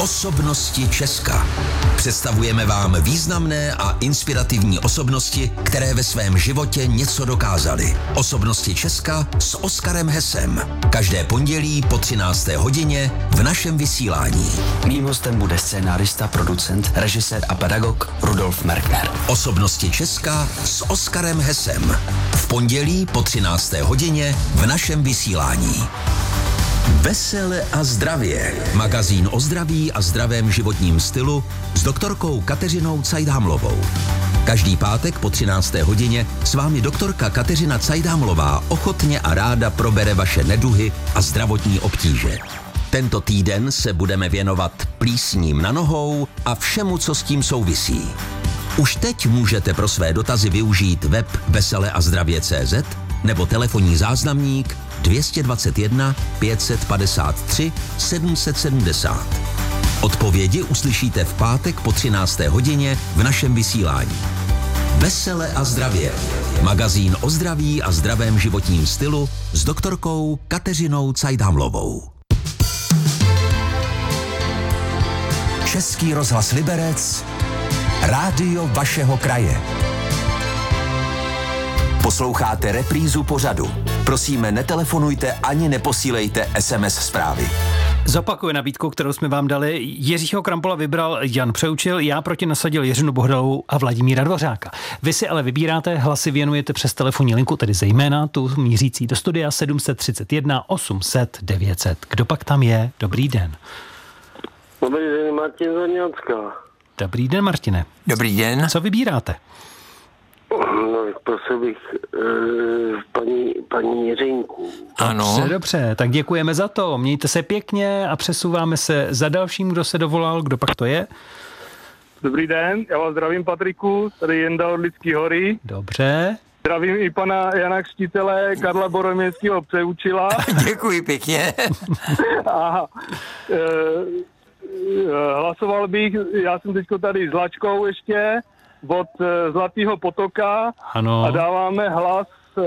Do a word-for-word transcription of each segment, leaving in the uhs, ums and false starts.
Osobnosti Česka. Představujeme vám významné a inspirativní osobnosti, které ve svém životě něco dokázaly. Osobnosti Česka s Oskarem Hesem. Každé pondělí po třinácté hodině v našem vysílání. Mým hostem bude scénárista, producent, režisér a pedagog Rudolf Merkner. Osobnosti Česka s Oskarem Hesem. V pondělí po třinácté hodině v našem vysílání. Vesele a zdravě. Magazín o zdraví a zdravém životním stylu s doktorkou Kateřinou Cajdhamlovou. Každý pátek po třinácté hodině s vámi doktorka Kateřina Cajdhamlová ochotně a ráda probere vaše neduhy a zdravotní obtíže. Tento týden se budeme věnovat plísním na nohou a všemu, co s tím souvisí. Už teď můžete pro své dotazy využít web vesele a zdravě tečka cé zet nebo telefonní záznamník dvě stě dvacet jedna pět set padesát tři sedm set sedmdesát. Odpovědi uslyšíte v pátek po třinácté hodině v našem vysílání. Vesele a zdravě. Magazín o zdraví a zdravém životním stylu s doktorkou Kateřinou Cajdhamlovou. Český rozhlas Liberec, rádio vašeho kraje. Posloucháte reprízu pořadu. Prosíme, netelefonujte ani neposílejte es em es zprávy. Zopakuju nabídku, kterou jsme vám dali. Jiřího Krampola vybral Jan Přeučil, já proti nasadil Jiřinu Bohdalovou a Vladimíra Dvořáka. Vy si ale vybíráte, hlasy věnujete přes telefonní linku, tedy zejména tu mířící do studia sedm set třicet jedna osm set devět set. Kdo pak tam je? Dobrý den. Dobrý den, Martin Zorňácká. Dobrý den, Martine. Dobrý den. Co vybíráte? No, prosil bych uh, paní, paní Jiřinku. Ano. Dobře, dobře, tak děkujeme za to. Mějte se pěkně a přesouváme se za dalším, kdo se dovolal. Kdo pak to je? Dobrý den, já vás zdravím, Patriku, tady Jenda od Lidský hory. Dobře. Zdravím i pana Jana Křtitele, Karla Boromějského Přeučila. Děkuji pěkně. A e, hlasoval bych, já jsem teďko tady s Lačkou ještě, od e, Zlatého potoka. Ano. A dáváme hlas e,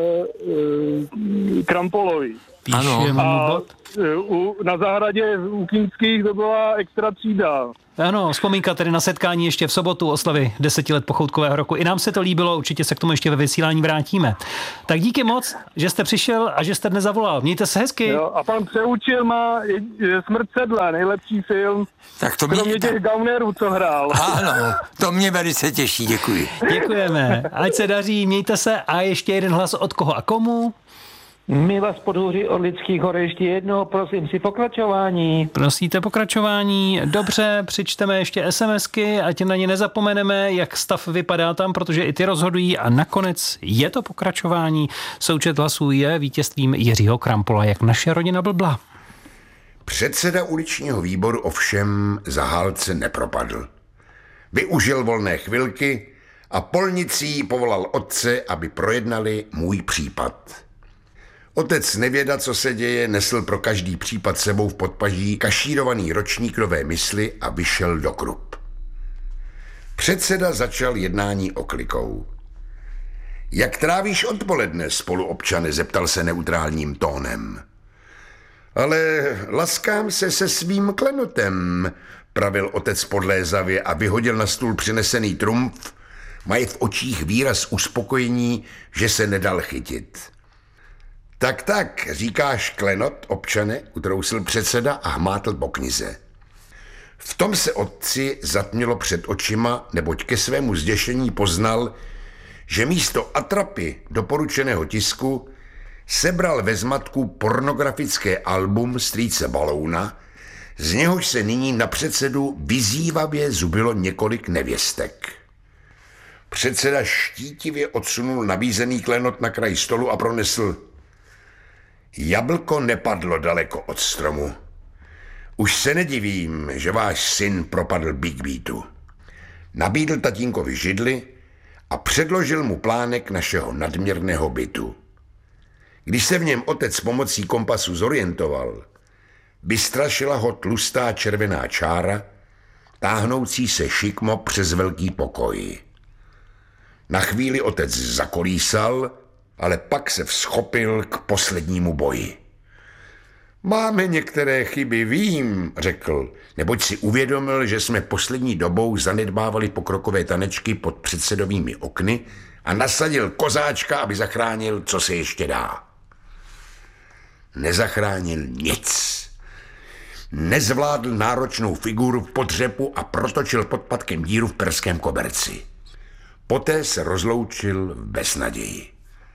e, Krampolovi. Píšeme mu bod. U, na zahradě u Kinských to byla extra třída. Ano, vzpomínka tedy na setkání ještě v sobotu oslavy deseti let pochoutkového roku. I nám se to líbilo, určitě se k tomu ještě ve vysílání vrátíme. Tak díky moc, že jste přišel a že jste dnes zavolal. Mějte se hezky. Jo, a pan Přeučil má je, je Smrt sedla, nejlepší film. Tak to mě... Kromě těch gaunerů, co hrál. Ano, to mě velice těší, děkuji. Děkujeme, ať se daří, mějte se a ještě jeden hlas od koho a komu? My vás podhůří od Lidských hor ještě jednou, prosím si pokračování. Prosíte pokračování? Dobře, přičteme ještě SMSky, ať na ně nezapomeneme, jak stav vypadá tam, protože i ty rozhodují a nakonec je to pokračování. Součet hlasů je vítězstvím Jiřího Krampola, jak naše rodina blbla. Předseda uličního výboru ovšem zahálce nepropadl. Využil volné chvilky a polnicí povolal otce, aby projednali můj případ. Otec nevěda, co se děje, nesl pro každý případ sebou v podpaží kašírovaný ročník nové mysli a vyšel do Krup. Předseda začal jednání oklikou. Jak trávíš odpoledne, spoluobčane, zeptal se neutrálním tónem. Ale laskám se se svým klenotem, pravil otec podlézavě a vyhodil na stůl přinesený trumf, mají v očích výraz uspokojení, že se nedal chytit. Tak, tak, říkáš klenot, občane, utrousil předseda a hmátl po knize. V tom se otci zatmělo před očima, neboť ke svému zděšení poznal, že místo atrapy doporučeného tisku sebral ve zmatku pornografické album strýce Balouna, z něhož se nyní na předsedu vyzývavě zubilo několik nevěstek. Předseda štítivě odsunul nabízený klenot na kraj stolu a pronesl: Jablko nepadlo daleko od stromu. Už se nedivím, že váš syn propadl Big Beatu. Nabídl tatínkovi židli a předložil mu plánek našeho nadměrného bytu. Když se v něm otec pomocí kompasu zorientoval, vystrašila ho tlustá červená čára, táhnoucí se šikmo přes velký pokoj. Na chvíli otec zakolísal, ale pak se vzchopil k poslednímu boji. Máme některé chyby, vím, řekl, neboť si uvědomil, že jsme poslední dobou zanedbávali pokrokové tanečky pod předsedovými okny a nasadil kozáčka, aby zachránil, co se ještě dá. Nezachránil nic. Nezvládl náročnou figuru v podřepu a protočil podpatkem díru v perském koberci. Poté se rozloučil v beznaději.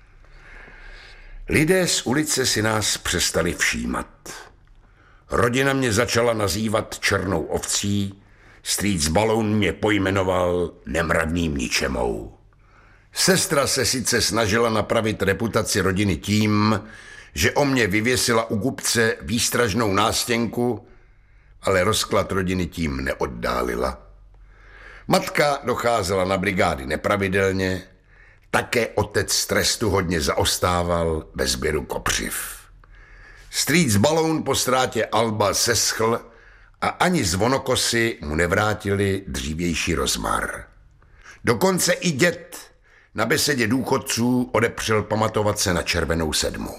Lidé z ulice si nás přestali všímat. Rodina mě začala nazývat černou ovcí, strýc Baloun mě pojmenoval nemravným ničemou. Sestra se sice snažila napravit reputaci rodiny tím, že o mě vyvěsila u kupce výstražnou nástěnku, ale rozklad rodiny tím neoddálila. Matka docházela na brigády nepravidelně, také otec z trestu hodně zaostával bez sběru kopřiv. Strýc Baloun po ztrátě Alba seschl a ani zvonokosy mu nevrátili dřívější rozmar. Dokonce i děd na besedě důchodců odepřel pamatovat se na červenou sedmu.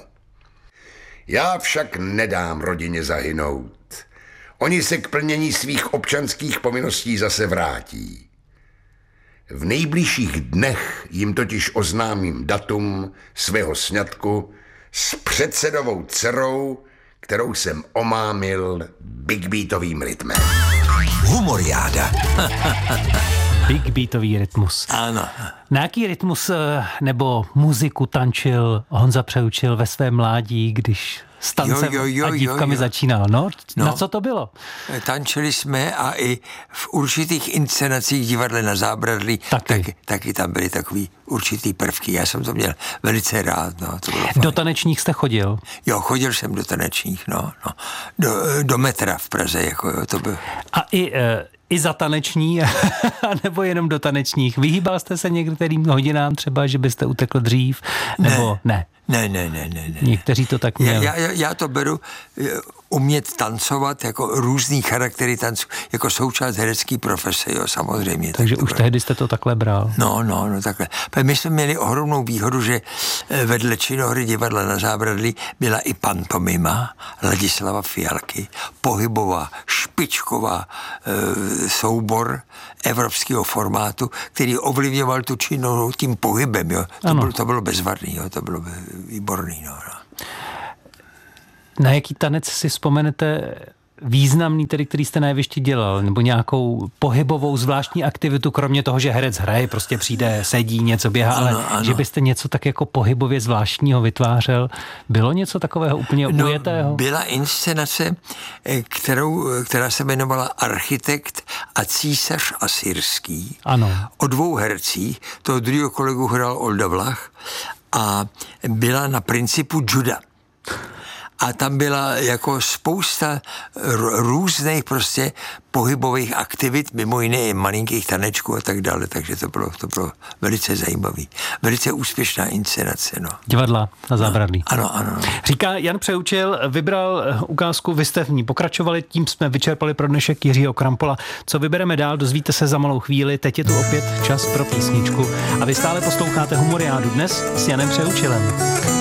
Já však nedám rodině zahynout. Oni se k plnění svých občanských povinností zase vrátí. V nejbližších dnech jim totiž oznámím datum svého sňatku s předsedovou dcerou, kterou jsem omámil big beatovým rytmem. Humoriáda. Big beatový rytmus. Ano. Na jaký rytmus nebo muziku tančil Honza Přeučil ve svém mládí, když s tancem jo, jo, jo, a dívkami jo, jo. začínal? No, No. Na co to bylo? Tančili jsme a i v určitých inscenacích divadle na Zábradlí Taky. taky, taky tam byly takový určitý prvky. Já jsem to měl velice rád. No, to bylo Do fajn. tanečních jste chodil? Jo, chodil jsem do tanečních, no, no. Do, do metra v Praze, jako jo, to byl. A i, e, i za taneční, nebo jenom do tanečních? Vyhýbal jste se některým hodinám třeba, že byste utekl dřív? Nebo ne? Ne, ne, ne, ne, ne. Někteří to tak Já, měli. já, já to beru eh, umět tancovat, jako různý charaktery tancu, jako součást herecké profese, jo, samozřejmě. Takže tak už to tehdy jste to takhle bral. No, no, no, takhle. My jsme měli ohromnou výhodu, že vedle činohry divadla na Zábradlí byla i pantomima Ladislava Fialky, pohybová, špičková e, soubor evropského formátu, který ovlivňoval tu činohru tím pohybem, jo. To, bylo, to bylo bezvadný, jo, to bylo výborný, no, no. Na jaký tanec si vzpomenete významný, tedy, který jste na jevišti dělal, nebo nějakou pohybovou zvláštní aktivitu, kromě toho, že herec hraje, prostě přijde, sedí, něco běhá, ano, ale ano. Že byste něco tak jako pohybově zvláštního vytvářel. Bylo něco takového úplně no, ujetého? Byla inscenace, kterou, která se jmenovala Architekt a císař asyrský. Ano. O dvou hercích, toho druhého kolegu hrál Olda Vlach a byla na principu juda. A tam byla jako spousta různých prostě pohybových aktivit, mimo jiné i malinkých tanečků a tak dále, takže to bylo, to bylo velice zajímavý. Velice úspěšná inscenace, no. Divadla na Zábradlí. Ano, ano. ano. Říká Jan Přeučil, vybral ukázku, vy jste v ní pokračovali, tím jsme vyčerpali pro dnešek Jiřího Krampola. Co vybereme dál, dozvíte se za malou chvíli, teď je tu opět čas pro písničku a vy stále posloucháte Humoriádu dnes s Janem Přeučilem.